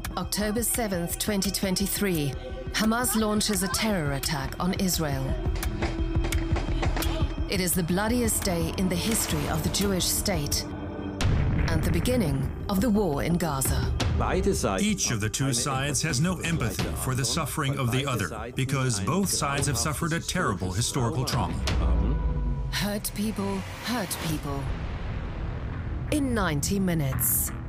October 7th, 2023, Hamas launches a terror attack on Israel. It is the bloodiest day in the history of the Jewish state and the beginning of the war in Gaza. Each of the two sides has no empathy for the suffering of the other because both sides have suffered a terrible historical trauma. Hurt people, in 90 minutes.